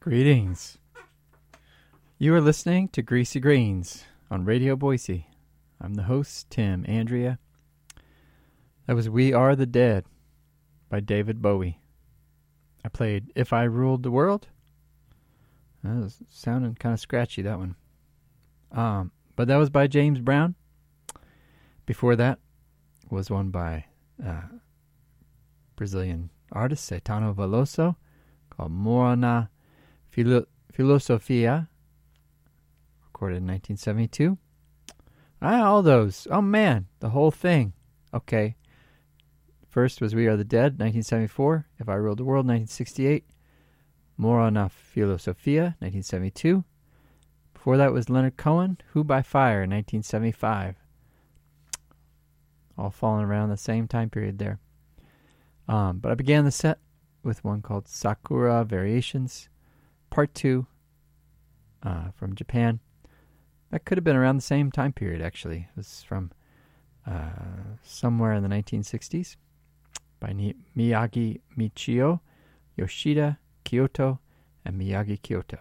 Greetings. You are listening to Greasy Greens on Radio Boise. I'm the host, Tim Andrea. That was We Are the Dead by David Bowie. I played If I Ruled the World. That was sounding kind of scratchy, that one. But that was by James Brown. Before that was one by Brazilian artist Caetano Veloso called Morna Filosofia, recorded in 1972. All those. Oh, man, the whole thing. Okay. First was We Are the Dead, 1974. If I Ruled the World, 1968. Morna Filosofia, 1972. Before that was Leonard Cohen, Who by Fire, 1975. All falling around the same time period there. But I began the set with one called Sakura Variations, Part 2, from Japan. That could have been around the same time period, actually. It was from somewhere in the 1960s by Miyagi Michio, Yoshida Kyoto, and Miyagi Kyoto.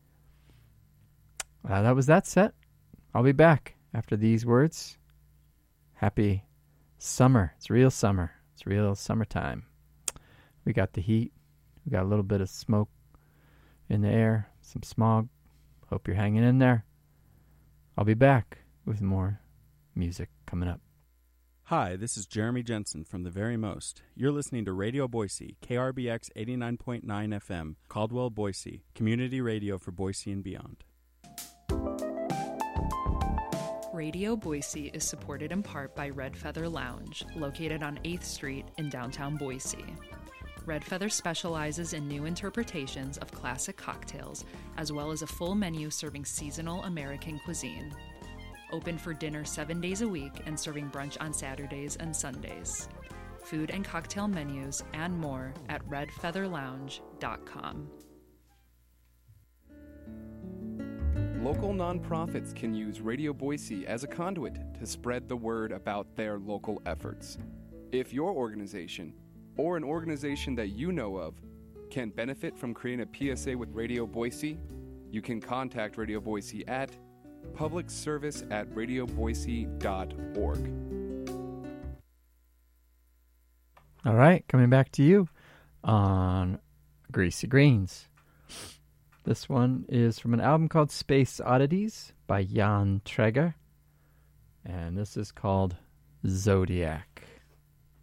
That was that set. I'll be back after these words. Happy summer. It's real summer. It's real summertime. We got the heat. We got a little bit of smoke in the air, some smog. Hope you're hanging in there. I'll be back with more music coming up. Hi, this is Jeremy Jensen from The Very Most. You're listening to Radio Boise, KRBX 89.9 FM, Caldwell, Boise, community radio for Boise and beyond. Radio Boise is supported in part by Red Feather Lounge, located on 8th Street in downtown Boise. Red Feather specializes in new interpretations of classic cocktails, as well as a full menu serving seasonal American cuisine. Open for dinner 7 days a week and serving brunch on Saturdays and Sundays. Food and cocktail menus and more at redfeatherlounge.com. Local nonprofits can use Radio Boise as a conduit to spread the word about their local efforts. If your organization, or an organization that you know of, can benefit from creating a PSA with Radio Boise, you can contact Radio Boise at publicservice@radioboise.org. All right, coming back to you on Greasy Greens. This one is from an album called Space Oddities by Jan Traeger, and this is called Zodiac.